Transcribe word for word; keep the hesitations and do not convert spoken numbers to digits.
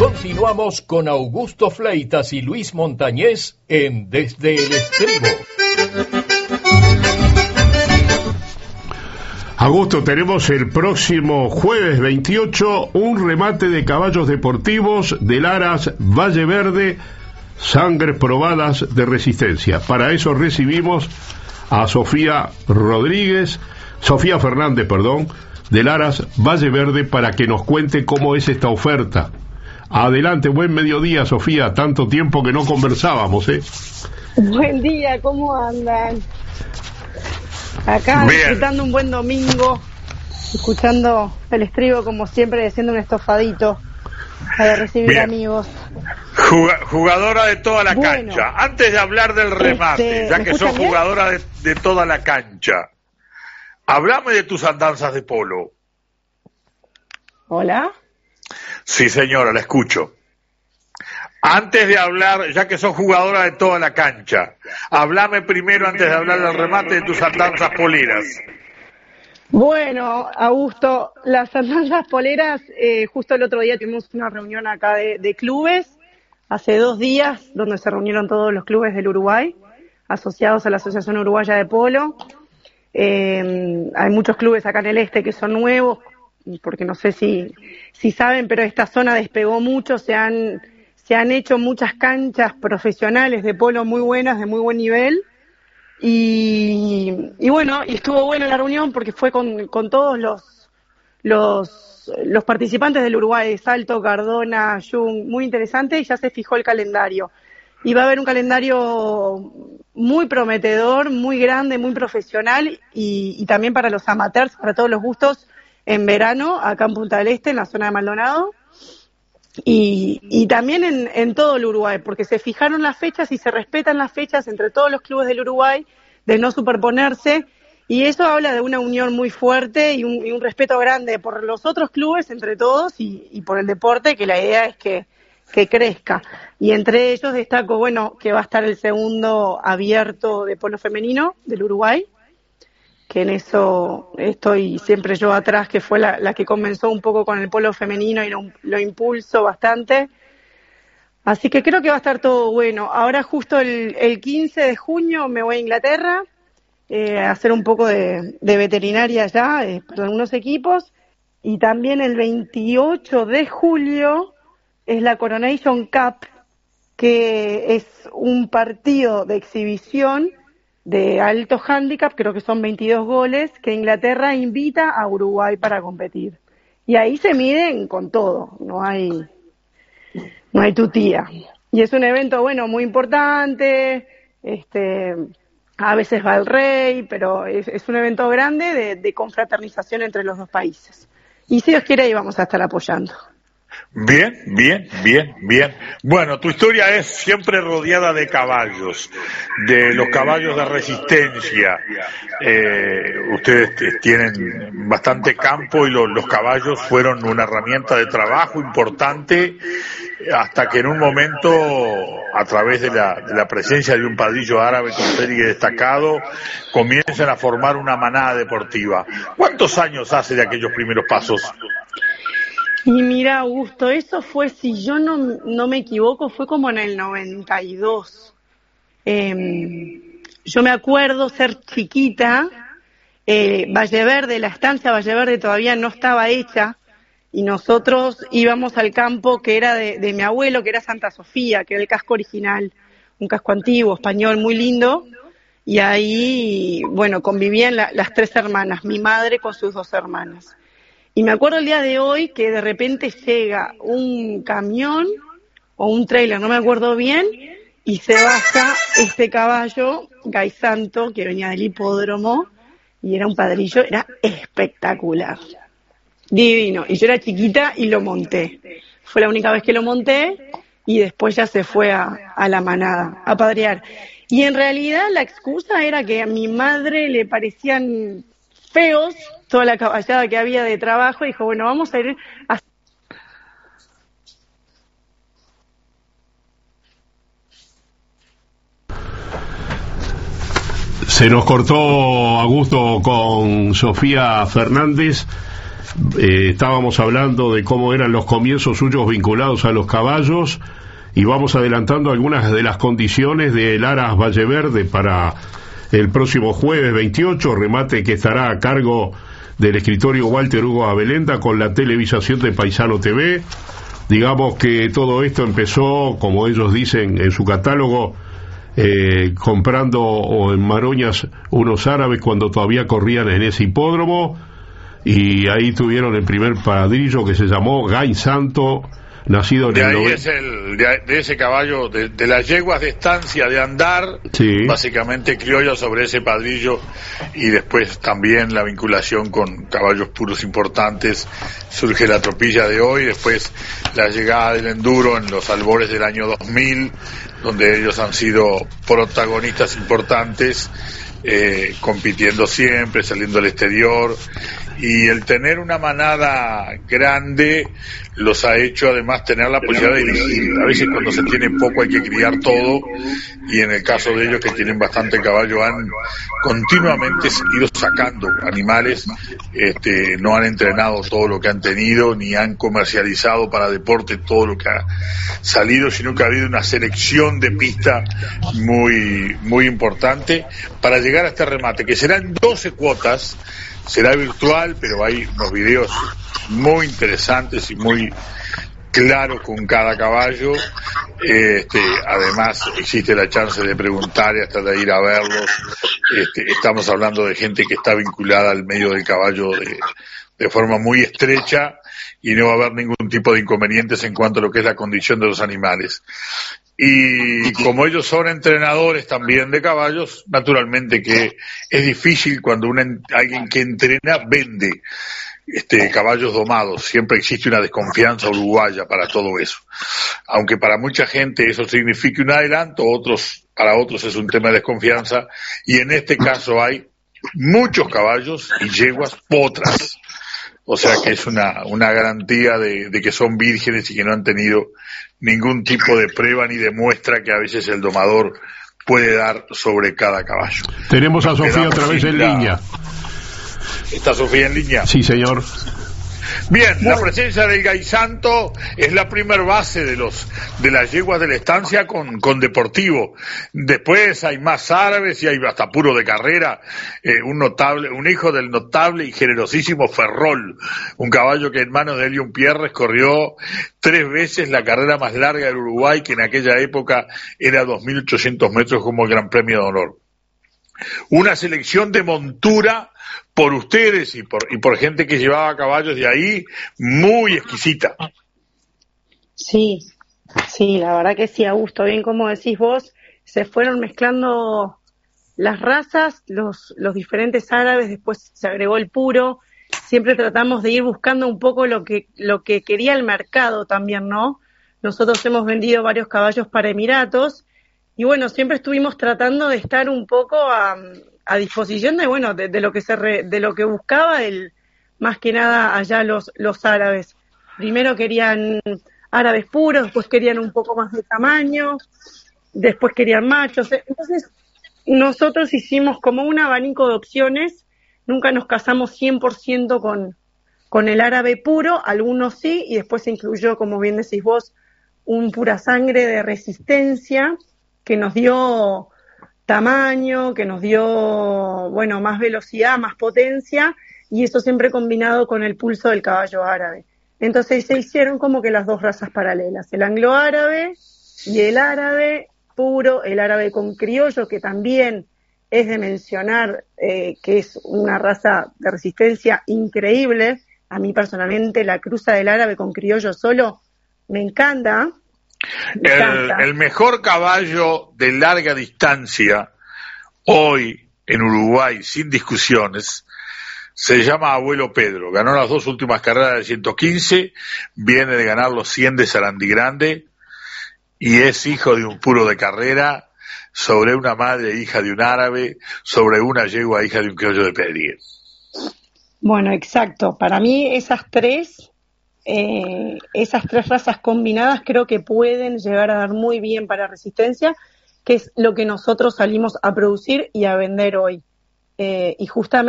Continuamos con Augusto Fleitas y Luis Montañez en Desde el Estribo. Augusto, tenemos el próximo jueves veintiocho un remate de caballos deportivos del Aras Valle Verde, sangres probadas de resistencia. Para eso recibimos a Sofía Rodríguez, Sofía Fernández, perdón, del Aras Valle Verde, para que nos cuente cómo es esta oferta. Adelante, buen mediodía, Sofía, tanto tiempo que no conversábamos, ¿eh? Buen día, ¿cómo andan? Acá, bien, disfrutando un buen domingo, escuchando el estribo como siempre, haciendo un estofadito para recibir bien. Amigos. Jugadora de toda la bueno, cancha. Antes de hablar del remate, este, ya que sos jugadora de, de toda la cancha, hablame de tus andanzas de polo. ¿Hola? Sí, señora, la escucho. Antes de hablar, ya que sos jugadora de toda la cancha, hablame primero, antes de hablar del remate, de tus andanzas poleras. Bueno, Augusto, las andanzas poleras, eh, justo el otro día tuvimos una reunión acá de, de clubes, hace dos días, donde se reunieron todos los clubes del Uruguay, asociados a la Asociación Uruguaya de Polo. Eh, hay muchos clubes acá en el este que son nuevos, porque no sé si, si saben, pero esta zona despegó mucho, se han... Se han hecho muchas canchas profesionales de polo muy buenas, de muy buen nivel. Y, y bueno, y estuvo buena la reunión porque fue con, con todos los, los, los participantes del Uruguay, Salto, Cardona, Jung, muy interesante, y ya se fijó el calendario. Y va a haber un calendario muy prometedor, muy grande, muy profesional, y, y también para los amateurs, para todos los gustos, en verano, acá en Punta del Este, en la zona de Maldonado. Y, y también en, en todo el Uruguay, porque se fijaron las fechas y se respetan las fechas entre todos los clubes del Uruguay, de no superponerse, y eso habla de una unión muy fuerte y un, y un respeto grande por los otros clubes entre todos y, y por el deporte, que la idea es que, que crezca. Y entre ellos destaco, bueno, que va a estar el segundo abierto de polo femenino del Uruguay, que en eso estoy siempre yo atrás, que fue la, la que comenzó un poco con el polo femenino y lo, lo impulso bastante. Así que creo que va a estar todo bueno. Ahora justo el, el quince de junio me voy a Inglaterra eh, a hacer un poco de, de veterinaria allá, eh, para algunos equipos. Y también el veintiocho de julio es la Coronation Cup, que es un partido de exhibición de alto handicap, creo que son veintidós goles, que Inglaterra invita a Uruguay para competir. Y ahí se miden con todo, no hay no hay tutía. Y es un evento, bueno, muy importante, este a veces va el rey, pero es, es un evento grande de, de confraternización entre los dos países. Y si Dios quiere, ahí vamos a estar apoyando. Bien, bien, bien, bien. Bueno, tu historia es siempre rodeada de caballos, de los caballos de resistencia. Eh, ustedes tienen bastante campo y lo, los caballos fueron una herramienta de trabajo importante, hasta que en un momento, a través de la, de la presencia de un padrillo árabe con serie destacado, comienzan a formar una manada deportiva. ¿Cuántos años hace de aquellos primeros pasos? Y mira, Augusto, eso fue, si yo no, no me equivoco, fue como en el noventa y dos. Eh, yo me acuerdo ser chiquita, eh, Valle Verde, la estancia Valle Verde todavía no estaba hecha, y nosotros íbamos al campo que era de, de mi abuelo, que era Santa Sofía, que era el casco original, un casco antiguo, español, muy lindo, y ahí, bueno, convivían la, las tres hermanas, mi madre con sus dos hermanas. Y me acuerdo el día de hoy que de repente llega un camión o un tráiler, no me acuerdo bien, y se baja este caballo, Gai Santo, que venía del hipódromo, y era un padrillo, era espectacular, divino. Y yo era chiquita y lo monté. Fue la única vez que lo monté y después ya se fue a, a la manada, a padrear. Y en realidad la excusa era que a mi madre le parecían feos toda la caballada que había de trabajo, y dijo, bueno, vamos a ir a... Se nos cortó, Augusto, con Sofía Fernández. eh, estábamos hablando de cómo eran los comienzos suyos vinculados a los caballos, y vamos adelantando algunas de las condiciones del Aras Valleverde para el próximo jueves veintiocho, remate que estará a cargo del escritorio Walter Hugo Abelenda con la televisación de Paisano T V. Digamos que todo esto empezó, como ellos dicen en su catálogo, eh, comprando o en Maroñas unos árabes cuando todavía corrían en ese hipódromo, y ahí tuvieron el primer padrillo que se llamó Gay Santo, nacido en de el ahí noven... es el de, de ese caballo de, de las yeguas de estancia de andar, sí. Básicamente criolla sobre ese padrillo, y después también la vinculación con caballos puros importantes. Surge la tropilla de hoy, después la llegada del enduro en los albores del año dos mil, donde ellos han sido protagonistas importantes, eh, compitiendo siempre, saliendo al exterior, y el tener una manada grande los ha hecho además tener la posibilidad de elegir. A veces cuando se tiene poco hay que criar todo, y en el caso de ellos que tienen bastante caballo han continuamente ido sacando animales, este, no han entrenado todo lo que han tenido, ni han comercializado para deporte todo lo que ha salido, sino que ha habido una selección de pista muy, muy importante para llegar a este remate, que serán doce cuotas. Será virtual, pero hay unos videos muy interesantes y muy claros con cada caballo. Este, además existe la chance de preguntar y hasta de ir a verlos. Este, estamos hablando de gente que está vinculada al medio del caballo de, de forma muy estrecha, y no va a haber ningún tipo de inconvenientes en cuanto a lo que es la condición de los animales. Y como ellos son entrenadores también de caballos, naturalmente que es difícil cuando una, alguien que entrena vende este, caballos domados. Siempre existe una desconfianza uruguaya para todo eso. Aunque para mucha gente eso signifique un adelanto, otros, para otros es un tema de desconfianza, y en este caso hay muchos caballos y yeguas potras. O sea que es una, una garantía de, de que son vírgenes y que no han tenido ningún tipo de prueba ni de muestra que a veces el domador puede dar sobre cada caballo. Tenemos a Sofía otra vez en línea. ¿Está Sofía en línea? Sí, señor. Bien, la presencia del Gay Santo es la primer base de los de las yeguas de la estancia con, con deportivo. Después hay más árabes y hay hasta puro de carrera, eh, un notable, un hijo del notable y generosísimo Ferrol, un caballo que en manos de Elion Pierres corrió tres veces la carrera más larga del Uruguay, que en aquella época era dos mil ochocientos metros, como el Gran Premio de Honor. Una selección de montura por ustedes y por y por gente que llevaba caballos de ahí, muy exquisita. Sí, sí, la verdad que sí, Augusto, bien como decís vos, se fueron mezclando las razas, los, los diferentes árabes, después se agregó el puro. Siempre tratamos de ir buscando un poco lo que, lo que quería el mercado también, ¿no? Nosotros hemos vendido varios caballos para Emiratos, y bueno, siempre estuvimos tratando de estar un poco a, a disposición de, bueno, de, de lo que se re, de lo que buscaba el, más que nada allá los, los árabes. Primero querían árabes puros, después querían un poco más de tamaño, después querían machos. Entonces, nosotros hicimos como un abanico de opciones, nunca nos casamos cien por ciento con, con el árabe puro, algunos sí, y después se incluyó, como bien decís vos, un pura sangre de resistencia, que nos dio tamaño, que nos dio, bueno, más velocidad, más potencia, y eso siempre combinado con el pulso del caballo árabe. Entonces se hicieron como que las dos razas paralelas, el anglo-árabe y el árabe puro, el árabe con criollo, que también es de mencionar eh, que es una raza de resistencia increíble. A mí personalmente la cruza del árabe con criollo solo me encanta. El, el mejor caballo de larga distancia hoy en Uruguay, sin discusiones, se llama Abuelo Pedro. Ganó las dos últimas carreras de ciento quince, viene de ganar los cien de Sarandí Grande, y es hijo de un puro de carrera, sobre una madre hija de un árabe, sobre una yegua hija de un criollo de Pedrier. Bueno, exacto. Para mí esas tres... Eh, esas tres razas combinadas creo que pueden llegar a dar muy bien para resistencia, que es lo que nosotros salimos a producir y a vender hoy. Eh, y justamente